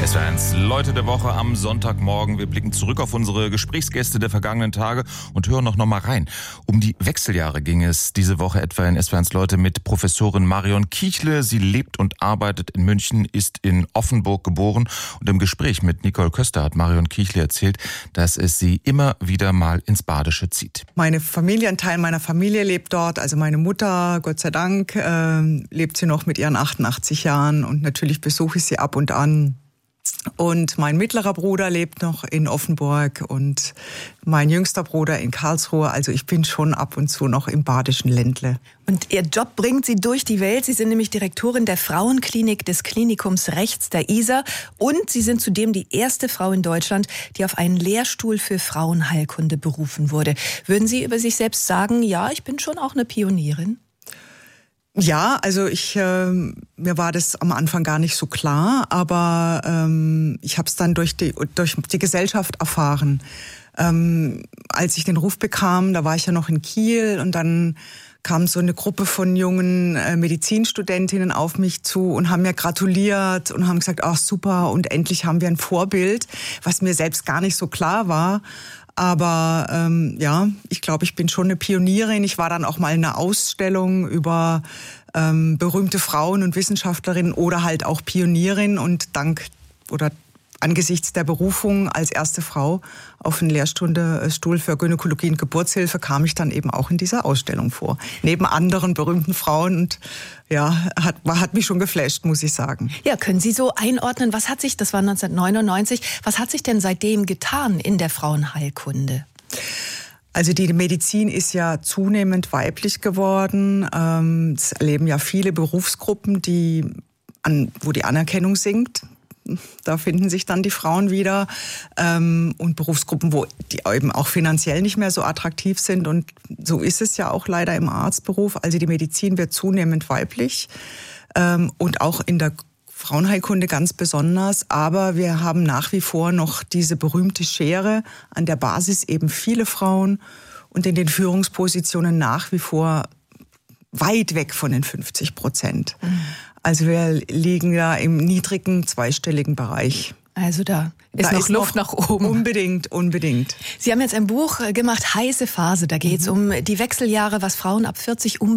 SWR1 Leute der Woche am Sonntagmorgen. Wir blicken zurück auf unsere Gesprächsgäste der vergangenen Tage und hören noch mal rein. Um die Wechseljahre ging es diese Woche etwa in SWR1 Leute mit Professorin Marion Kiechle. Sie lebt und arbeitet in München, ist in Offenburg geboren. Und im Gespräch mit Nicole Köster hat Marion Kiechle erzählt, dass es sie immer wieder mal ins Badische zieht. Ein Teil meiner Familie lebt dort. Also meine Mutter, Gott sei Dank, lebt sie noch mit ihren 88 Jahren. Und natürlich besuche ich sie ab und an. Und mein mittlerer Bruder lebt noch in Offenburg und mein jüngster Bruder in Karlsruhe. Also ich bin schon ab und zu noch im badischen Ländle. Und Ihr Job bringt Sie durch die Welt. Sie sind nämlich Direktorin der Frauenklinik des Klinikums Rechts der Isar. Und Sie sind zudem die erste Frau in Deutschland, die auf einen Lehrstuhl für Frauenheilkunde berufen wurde. Würden Sie über sich selbst sagen, ja, ich bin schon auch eine Pionierin? Ja, also mir war das am Anfang gar nicht so klar, aber ich habe es dann durch die Gesellschaft erfahren. Als ich den Ruf bekam, da war ich ja noch in Kiel und dann kam so eine Gruppe von jungen Medizinstudentinnen auf mich zu und haben mir gratuliert und haben gesagt, ach super, und endlich haben wir ein Vorbild, was mir selbst gar nicht so klar war. Aber ich glaube, ich bin schon eine Pionierin. Ich war dann auch mal in einer Ausstellung über berühmte Frauen und Wissenschaftlerinnen oder halt auch Pionierin. Und angesichts der Berufung als erste Frau auf den Lehrstuhl für Gynäkologie und Geburtshilfe kam ich dann eben auch in dieser Ausstellung vor. Neben anderen berühmten Frauen und ja, hat mich schon geflasht, muss ich sagen. Ja, können Sie so einordnen, das war 1999, was hat sich denn seitdem getan in der Frauenheilkunde? Also die Medizin ist ja zunehmend weiblich geworden. Es erleben ja viele Berufsgruppen, wo die Anerkennung sinkt. Da finden sich dann die Frauen wieder und Berufsgruppen, wo die eben auch finanziell nicht mehr so attraktiv sind. Und so ist es ja auch leider im Arztberuf. Also die Medizin wird zunehmend weiblich und auch in der Frauenheilkunde ganz besonders. Aber wir haben nach wie vor noch diese berühmte Schere, an der Basis eben viele Frauen und in den Führungspositionen nach wie vor weit weg von den 50%. Also wir liegen da im niedrigen, zweistelligen Bereich. Also da ist noch Luft nach oben. Unbedingt. Sie haben jetzt ein Buch gemacht, Heiße Phase. Da geht es um die Wechseljahre, was Frauen ab 40